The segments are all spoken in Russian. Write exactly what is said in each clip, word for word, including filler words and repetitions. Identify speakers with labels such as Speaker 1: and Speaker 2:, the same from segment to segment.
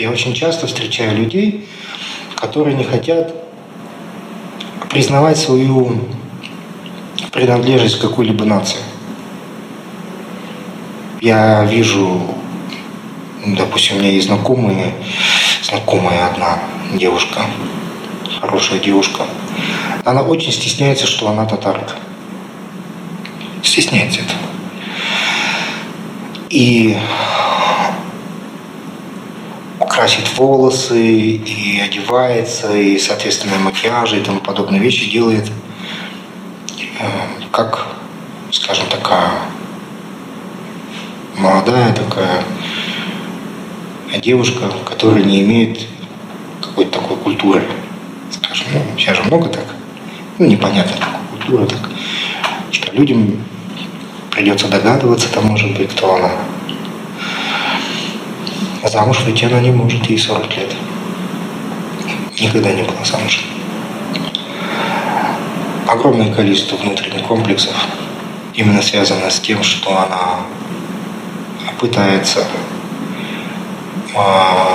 Speaker 1: Я очень часто встречаю людей, которые не хотят признавать свою принадлежность к какой-либо нации. Я вижу, допустим, у меня есть знакомые, знакомая одна девушка, хорошая девушка. Она очень стесняется, что она татарка. Стесняется этого. И красит волосы, и одевается, и, соответственно, макияжи и тому подобные вещи делает, как, скажем, такая молодая такая девушка, которая не имеет какой-то такой культуры. Скажем, ну, сейчас же много так, ну, непонятно какой культуры, так, что людям придется догадываться, там, может быть, кто она. А замуж выйти она не может, ей сорок лет. Никогда не была замужем. Огромное количество внутренних комплексов, именно связано с тем, что она пытается а,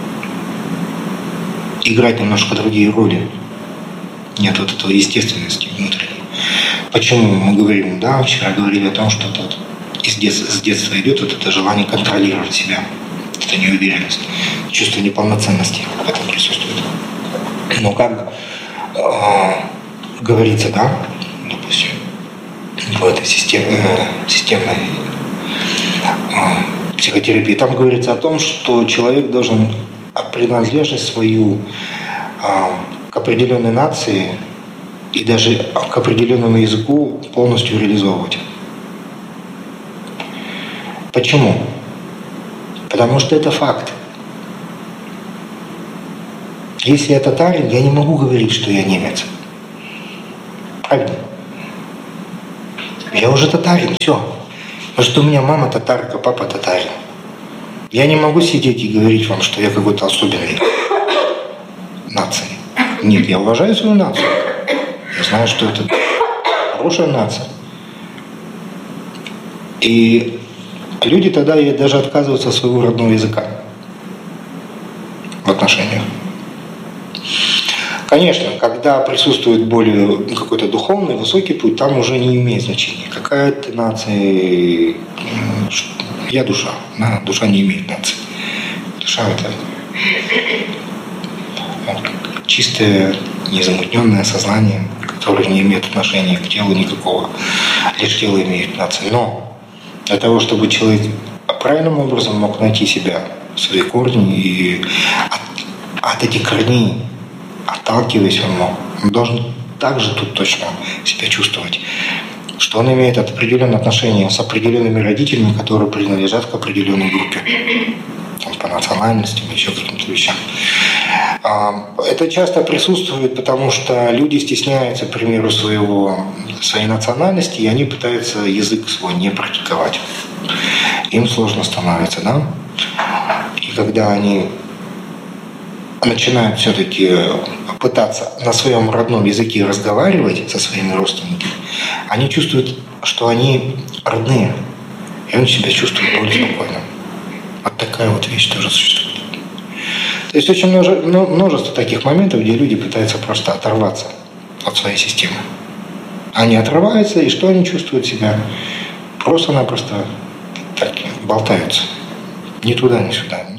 Speaker 1: играть немножко другие роли. Нет вот этого естественности внутренней. Почему мы говорим, да, вчера говорили о том, что тут из детства, с детства идет вот это желание контролировать себя. Это неуверенность, чувство неполноценности в этом присутствует. Но как э, говорится, да, допустим, в этой системе, э, системной э, психотерапии, там говорится о том, что человек должен принадлежность свою э, к определенной нации и даже к определенному языку полностью реализовывать. Почему? Потому что это факт. Если я татарин, я не могу говорить, что я немец. Правильно? Я уже татарин, все. Потому что у меня мама татарка, папа татарин. Я не могу сидеть и говорить вам, что я какой-то особенный нации. Нет, я уважаю свою нацию. Я знаю, что это хорошая нация. И люди тогда даже отказываются от своего родного языка в отношениях. Конечно, когда присутствует более какой-то духовный, высокий путь, там уже не имеет значения. Какая ты нация, я душа, да, душа не имеет нации. Душа это чистое, незамутненное сознание, которое не имеет отношения к телу никакого, лишь тело имеет нацию. Но для того, чтобы человек правильным образом мог найти себя, свои корни, и от, от этих корней, отталкиваясь, он мог, он должен также тут точно себя чувствовать, что он имеет определенные отношения с определенными родителями, которые принадлежат к определенной группе, там, по национальности, еще каким-то вещам. Это часто присутствует, потому что люди стесняются, к примеру, своего, своей национальности, и они пытаются язык свой не практиковать. Им сложно становится, да? И когда они начинают все-таки пытаться на своем родном языке разговаривать со своими родственниками, они чувствуют, что они родные, и он себя чувствует более спокойно. Вот такая вот вещь тоже существует. То есть очень множество таких моментов, где люди пытаются просто оторваться от своей системы. Они отрываются, и что они чувствуют себя? Просто-напросто так болтаются. Ни туда, ни сюда.